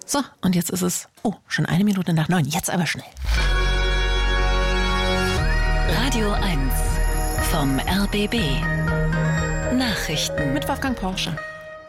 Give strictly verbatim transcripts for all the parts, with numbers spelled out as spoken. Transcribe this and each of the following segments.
So, und jetzt ist es, oh, schon eine Minute nach neun. Jetzt aber schnell. Radio eins vom R B B. Nachrichten mit Wolfgang Porsche.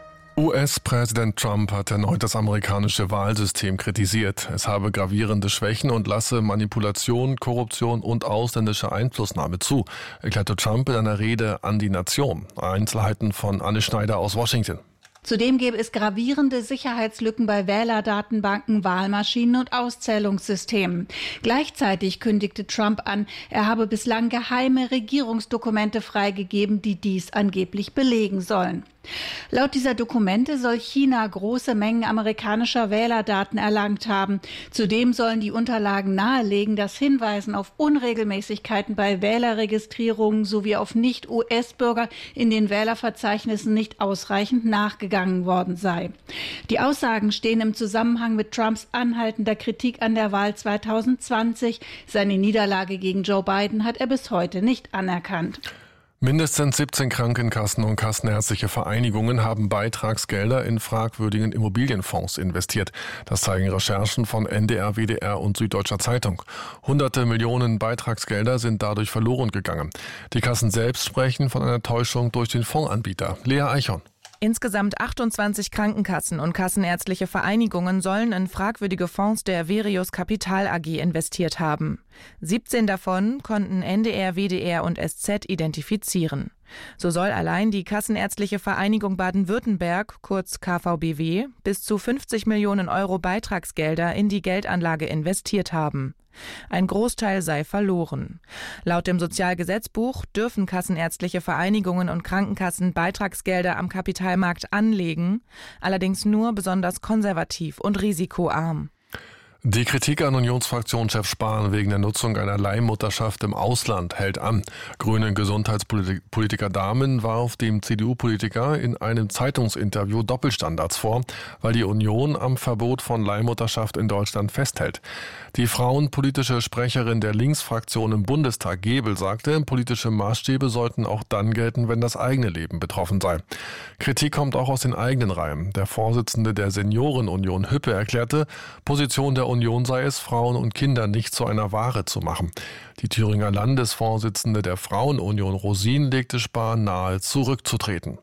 U S-Präsident Trump hat erneut das amerikanische Wahlsystem kritisiert. Es habe gravierende Schwächen und lasse Manipulation, Korruption und ausländische Einflussnahme zu, erklärte Trump in einer Rede an die Nation. Einzelheiten von Anne Schneider aus Washington. Zudem gäbe es gravierende Sicherheitslücken bei Wählerdatenbanken, Wahlmaschinen und Auszählungssystemen. Gleichzeitig kündigte Trump an, er habe bislang geheime Regierungsdokumente freigegeben, die dies angeblich belegen sollen. Laut dieser Dokumente soll China große Mengen amerikanischer Wählerdaten erlangt haben. Zudem sollen die Unterlagen nahelegen, dass Hinweisen auf Unregelmäßigkeiten bei Wählerregistrierungen sowie auf Nicht-U S-Bürger in den Wählerverzeichnissen nicht ausreichend nachgegangen worden sei. Die Aussagen stehen im Zusammenhang mit Trumps anhaltender Kritik an der Wahl zwanzig zwanzig. Seine Niederlage gegen Joe Biden hat er bis heute nicht anerkannt. Mindestens siebzehn Krankenkassen und kassenärztliche Vereinigungen haben Beitragsgelder in fragwürdigen Immobilienfonds investiert. Das zeigen Recherchen von N D R, W D R und Süddeutscher Zeitung. Hunderte Millionen Beitragsgelder sind dadurch verloren gegangen. Die Kassen selbst sprechen von einer Täuschung durch den Fondsanbieter. Lea Eichhorn. Insgesamt achtundzwanzig Krankenkassen und kassenärztliche Vereinigungen sollen in fragwürdige Fonds der Verius Kapital A G investiert haben. siebzehn davon konnten N D R, W D R und S Z identifizieren. So soll allein die Kassenärztliche Vereinigung Baden-Württemberg, kurz K V B W, bis zu fünfzig Millionen Euro Beitragsgelder in die Geldanlage investiert haben. Ein Großteil sei verloren. Laut dem Sozialgesetzbuch dürfen kassenärztliche Vereinigungen und Krankenkassen Beitragsgelder am Kapitalmarkt anlegen, allerdings nur besonders konservativ und risikoarm. Die Kritik an Unionsfraktionschef Spahn wegen der Nutzung einer Leihmutterschaft im Ausland hält an. Grüne Gesundheitspolitiker Dahmen warf dem C D U-Politiker in einem Zeitungsinterview Doppelstandards vor, weil die Union am Verbot von Leihmutterschaft in Deutschland festhält. Die frauenpolitische Sprecherin der Linksfraktion im Bundestag, Gebel, sagte, politische Maßstäbe sollten auch dann gelten, wenn das eigene Leben betroffen sei. Kritik kommt auch aus den eigenen Reihen. Der Vorsitzende der Seniorenunion, Hüppe, erklärte, Position der Union sei es, Frauen und Kinder nicht zu einer Ware zu machen. Die Thüringer Landesvorsitzende der Frauenunion, Rosin, legte Spahn nahe, zurückzutreten.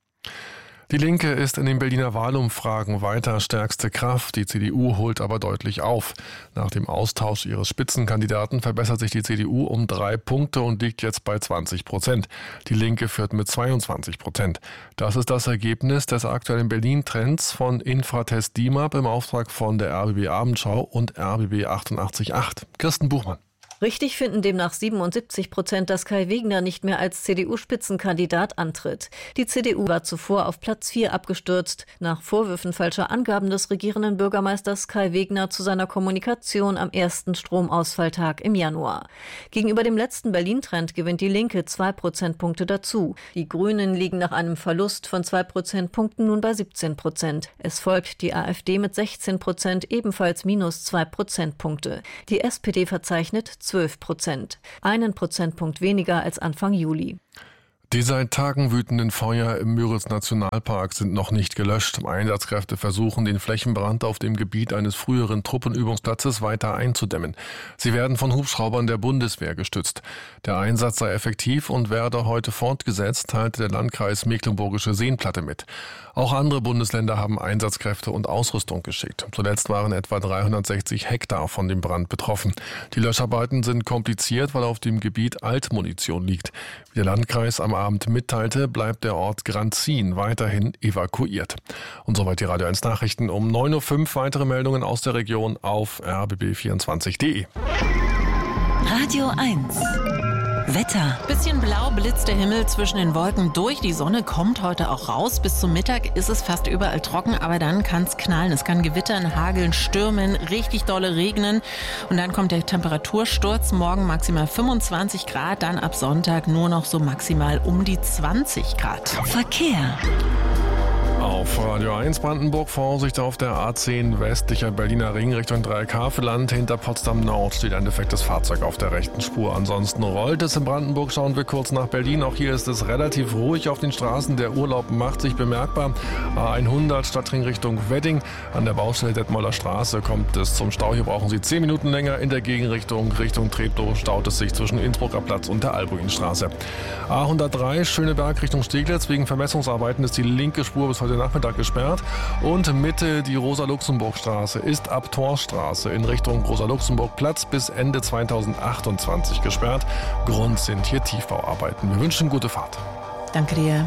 Die Linke ist in den Berliner Wahlumfragen weiter stärkste Kraft. Die C D U holt aber deutlich auf. Nach dem Austausch ihres Spitzenkandidaten verbessert sich die C D U um drei Punkte und liegt jetzt bei zwanzig Prozent. Die Linke führt mit zweiundzwanzig Prozent. Das ist das Ergebnis des aktuellen Berlin-Trends von Infratest D I M A P im Auftrag von der R B B Abendschau und R B B achtundachtzig Komma acht. Kirsten Buchmann. Richtig finden demnach siebenundsiebzig Prozent, dass Kai Wegner nicht mehr als C D U-Spitzenkandidat antritt. Die C D U war zuvor auf Platz vier abgestürzt, nach Vorwürfen falscher Angaben des regierenden Bürgermeisters Kai Wegner zu seiner Kommunikation am ersten Stromausfalltag im Januar. Gegenüber dem letzten Berlin-Trend gewinnt die Linke zwei Prozentpunkte dazu. Die Grünen liegen nach einem Verlust von zwei Prozentpunkten nun bei siebzehn Prozent. Es folgt die AfD mit sechzehn Prozent, ebenfalls minus zwei Prozentpunkte. Die S P D verzeichnet zwölf Prozent, einen Prozentpunkt weniger als Anfang Juli. Die seit Tagen wütenden Feuer im Müritz-Nationalpark sind noch nicht gelöscht. Einsatzkräfte versuchen, den Flächenbrand auf dem Gebiet eines früheren Truppenübungsplatzes weiter einzudämmen. Sie werden von Hubschraubern der Bundeswehr gestützt. Der Einsatz sei effektiv und werde heute fortgesetzt, teilte der Landkreis Mecklenburgische Seenplatte mit. Auch andere Bundesländer haben Einsatzkräfte und Ausrüstung geschickt. Zuletzt waren etwa dreihundertsechzig Hektar von dem Brand betroffen. Die Löscharbeiten sind kompliziert, weil auf dem Gebiet Altmunition liegt. Wie der Landkreis am Abend mitteilte, bleibt der Ort Granzin weiterhin evakuiert. Und soweit die Radio eins Nachrichten um neun Uhr fünf. Weitere Meldungen aus der Region auf r b b vierundzwanzig punkt d e. Radio eins Wetter. Bisschen blau blitzt der Himmel zwischen den Wolken durch. Die Sonne kommt heute auch raus. Bis zum Mittag ist es fast überall trocken, aber dann kann es knallen. Es kann gewittern, hageln, stürmen, richtig dolle regnen. Und dann kommt der Temperatursturz. Morgen maximal fünfundzwanzig Grad, dann ab Sonntag nur noch so maximal um die zwanzig Grad. Verkehr. Auf Radio eins Brandenburg Vorsicht auf der A zehn westlicher Berliner Ring Richtung Dreieckhaveland. Hinter Potsdam Nord steht ein defektes Fahrzeug auf der rechten Spur. Ansonsten rollt es in Brandenburg. Schauen wir kurz nach Berlin. Auch hier ist es relativ ruhig auf den Straßen. Der Urlaub macht sich bemerkbar. A hundert Stadtring Richtung Wedding. An der Baustelle Detmolder Straße kommt es zum Stau. Hier brauchen Sie zehn Minuten länger. In der Gegenrichtung Richtung Treptow staut es sich zwischen Innsbrucker Platz und der Albuinstraße. A hundertdrei Schöneberg Richtung Steglitz. Wegen Vermessungsarbeiten ist die linke Spur bis heute Nachmittag gesperrt. Und Mitte die Rosa-Luxemburg-Straße ist ab Torstraße in Richtung Rosa-Luxemburg-Platz bis Ende zweitausendachtundzwanzig gesperrt. Grund sind hier Tiefbauarbeiten. Wir wünschen gute Fahrt. Danke dir.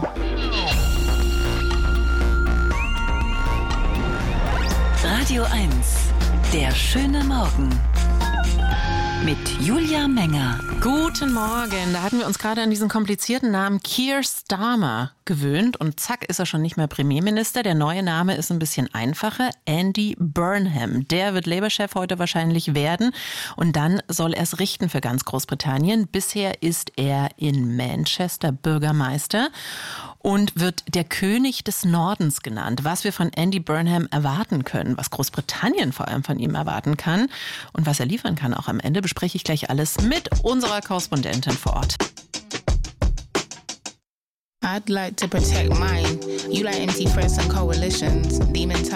Radio eins, der schöne Morgen. Mit Julia Menger. Guten Morgen. Da hatten wir uns gerade an diesen komplizierten Namen Keir Starmer gewöhnt und zack ist er schon nicht mehr Premierminister. Der neue Name ist ein bisschen einfacher. Andy Burnham. Der wird Labour-Chef heute wahrscheinlich werden und dann soll er es richten für ganz Großbritannien. Bisher ist er in Manchester Bürgermeister und wird der König des Nordens genannt. Was wir von Andy Burnham erwarten können, was Großbritannien vor allem von ihm erwarten kann und was er liefern kann auch am Ende, bespreche ich gleich alles mit unserer Korrespondentin vor Ort. I'd like to protect mine. You like empty threats and coalitions, demon